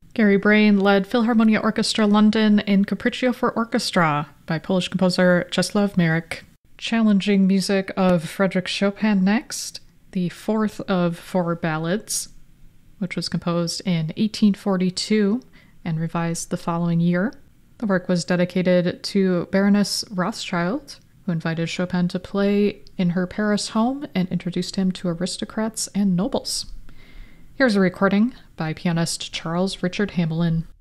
Gary Brain led Philharmonia Orchestra London in Capriccio for Orchestra by Polish composer Czesław Marek. Challenging music of Frédéric Chopin next, the fourth of four ballads, which was composed in 1842 and revised the following year. The work was dedicated to Baroness Rothschild, who invited Chopin to play in her Paris home and introduced him to aristocrats and nobles. Here's a recording by pianist Charles Richard Hamelin.